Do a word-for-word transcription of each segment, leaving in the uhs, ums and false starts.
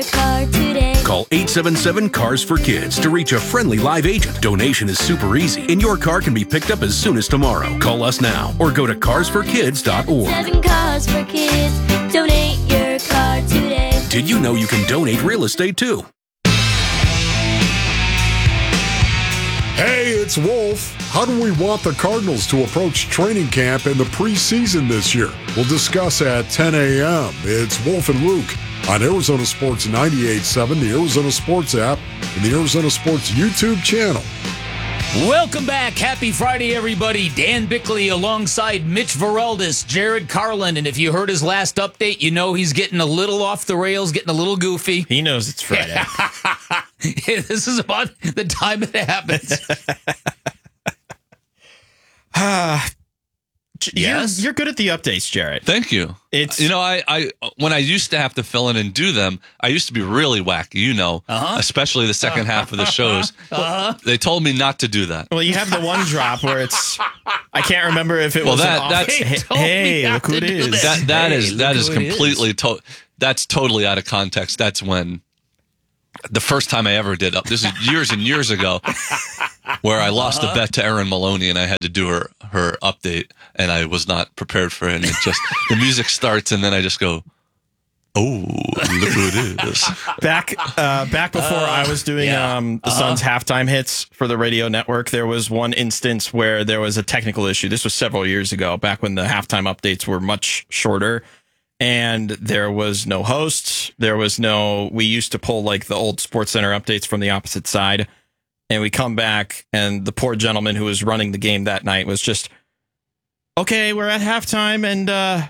car today. Call eight seven seven, C A R S for Kids to reach a friendly live agent. Donation is super easy, and your car can be picked up as soon as tomorrow. Call us now or go to cars for kids dot org. Seven cars for kids. Donate your car today. Did you know you can donate real estate too? Hey, it's Wolf. How do we want the Cardinals to approach training camp in the preseason this year? We'll discuss at ten a.m. It's Wolf and Luke on Arizona Sports ninety-eight point seven, the Arizona Sports app, and the Arizona Sports YouTube channel. Welcome back. Happy Friday, everybody. Dan Bickley alongside Mitch Vareldis, Jared Carlin. And if you heard his last update, you know he's getting a little off the rails, getting a little goofy. He knows it's Friday. This is about the time it happens. uh, yes? You're, you're good at the updates, Jared. Thank you. It's you know, I, I when I used to have to fill in and do them, I used to be really wacky, you know, uh-huh. especially the second uh-huh. half of the shows. Uh-huh. They told me not to do that. Well, you have the one drop where it's I can't remember if it well, was that, an that's, hey, hey look who it is. That that hey, is that is completely is. to, that's totally out of context. That's when the first time I ever did up. This is years and years ago, where I lost uh-huh. a bet to Erin Maloney, and I had to do her her update, and I was not prepared for it. And it just the music starts, and then I just go, "Oh, look who it is!" Back uh, back before uh, I was doing yeah. um, the uh-huh. Suns halftime hits for the radio network, there was one instance where there was a technical issue. This was several years ago, back when the halftime updates were much shorter. And there was no host. There was no, we used to pull like the old Sports Center updates from the opposite side. And we come back, and the poor gentleman who was running the game that night was just, okay, we're at halftime. And, uh,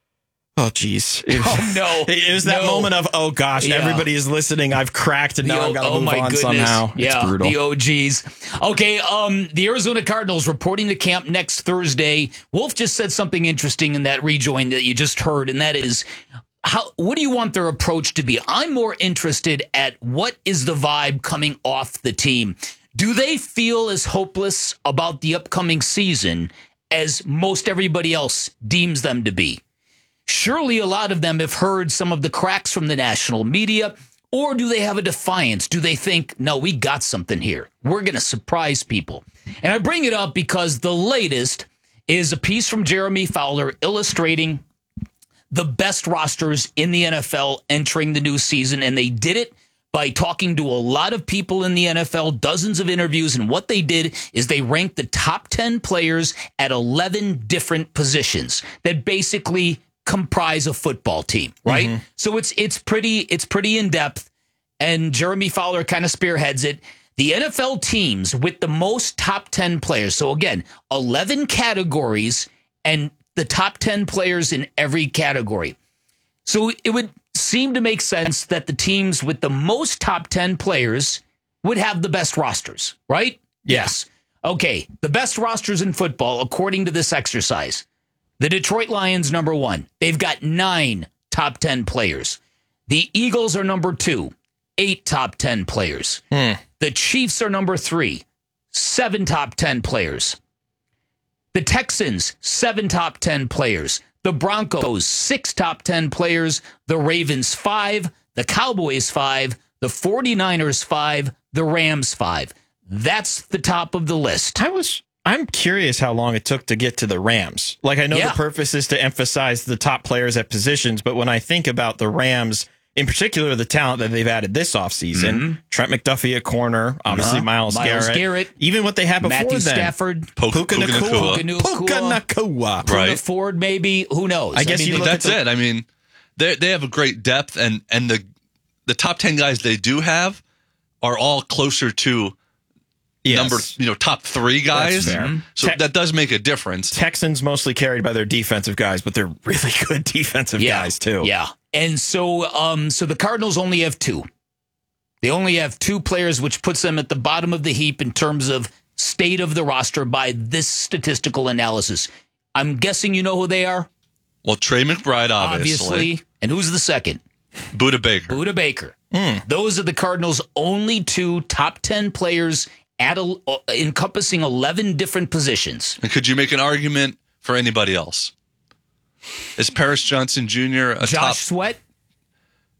oh, geez. It, oh, no. It was that no. moment of, oh, gosh, yeah. everybody is listening. I've cracked, and the now o- I've got to oh move my on goodness. somehow. Yeah, it's brutal. the O Gs. Okay, um, the Arizona Cardinals reporting to camp next Thursday. Wolf just said something interesting in that rejoin that you just heard, and that is, how. what do you want their approach to be? I'm more interested at what is the vibe coming off the team. Do they feel as hopeless about the upcoming season as most everybody else deems them to be? Surely a lot of them have heard some of the cracks from the national media, or do they have a defiance? Do they think, no, we got something here. We're going to surprise people. And I bring it up because the latest is a piece from Jeremy Fowler illustrating the best rosters in the N F L entering the new season, and they did it by talking to a lot of people in the N F L, dozens of interviews, and what they did is they ranked the top ten players at eleven different positions that basically comprise a football team, right? Mm-hmm. So it's it's pretty it's pretty in depth, and Jeremy Fowler kind of spearheads it. The N F L teams with the most top ten players. So again, eleven categories and the top ten players in every category. So it would seem to make sense that the teams with the most top ten players would have the best rosters, right? Yes. Okay, the best rosters in football according to this exercise. The Detroit Lions, number one. They've got nine top ten players. The Eagles are number two, eight top ten players. Hmm. The Chiefs are number three, seven top ten players. The Texans, seven top ten players. The Broncos, six top ten players. The Ravens, five. The Cowboys, five. The 49ers, five. The Rams, five. That's the top of the list. I was... I'm curious how long it took to get to the Rams. Like, I know yeah. the purpose is to emphasize the top players at positions, but when I think about the Rams, in particular, the talent that they've added this offseason, mm-hmm. Trent McDuffie at corner, obviously uh-huh. Miles, Miles Garrett, Garrett, even what they had before Matthew then. Stafford, Puka, Puka Nacua. Puka Puka Nacua. Right. Ford, maybe. Who knows? I guess I mean, you look that's at the, it. I mean, they they have a great depth, and, and the the top ten guys they do have are all closer to yes. number, you know, top three guys. That's fair. So Te- that does make a difference. Texans mostly carried by their defensive guys, but they're really good defensive yeah. guys too. Yeah. And so um, so the Cardinals only have two. They only have two players, which puts them at the bottom of the heap in terms of state of the roster by this statistical analysis. I'm guessing you know who they are? Well, Trey McBride, obviously. Obviously. And who's the second? Budda Baker. Budda Baker. Mm. Those are the Cardinals' only two top ten players at a, uh, encompassing eleven different positions. And could you make an argument for anybody else? Is Paris Johnson Junior a Josh top? Sweat?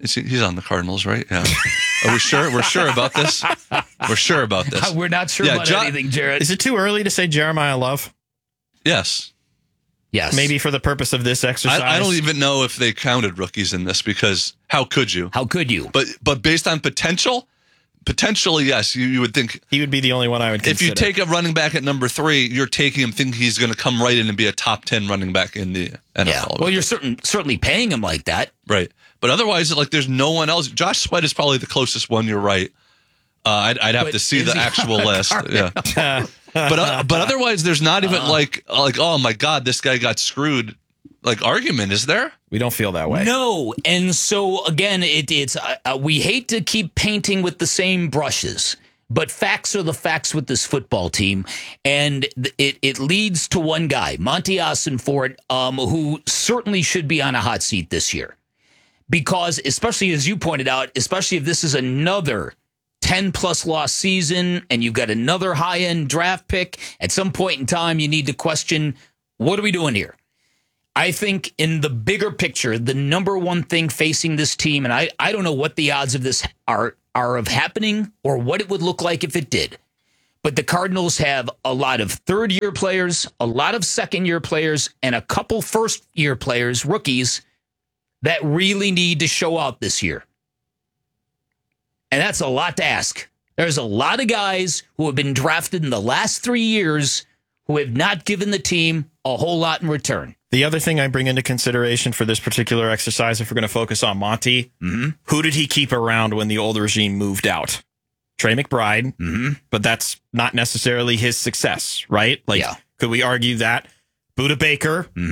Is he, he's on the Cardinals, right? Yeah. Are we sure? We're sure about this? We're sure about this. We're not sure Yeah, about Jo- anything, Jared. Is it too early to say Jeremiah Love? Yes. Yes. Maybe for the purpose of this exercise. I, I don't even know if they counted rookies in this because how could you? How could you? But but based on potential, potentially, yes, you, you would think he would be the only one I would if consider. you take a running back at number three, you're taking him thinking he's going to come right in and be a top ten running back in the N F L. Yeah. Well, you're certain, certainly paying him like that. Right. But otherwise, like, there's no one else. Josh Sweat is probably the closest one. You're right. Uh, I'd, I'd have But to see is the he actual on the list. Cardinals? Yeah. but uh, but otherwise, there's not even Uh. like like oh my god, this guy got screwed. Like argument, is there? We don't feel that way. No, and so again, it, it's uh, uh, we hate to keep painting with the same brushes, but facts are the facts with this football team, and th- it it leads to one guy, Monty Ossenfort, um, who certainly should be on a hot seat this year, because especially as you pointed out, especially if this is another ten plus loss season, and you've got another high end draft pick, at some point in time, you need to question, what are we doing here? I think in the bigger picture, the number one thing facing this team, and I, I don't know what the odds of this are, are of happening or what it would look like if it did, but the Cardinals have a lot of third-year players, a lot of second-year players, and a couple first-year players, rookies, that really need to show out this year. And that's a lot to ask. There's a lot of guys who have been drafted in the last three years who have not given the team a whole lot in return. The other thing I bring into consideration for this particular exercise, if we're going to focus on Monty, Mm-hmm. who did he keep around when the old regime moved out? Trey McBride, Mm-hmm. but that's not necessarily his success, right? Like, Yeah. could we argue that? Buda Baker, Mm-hmm.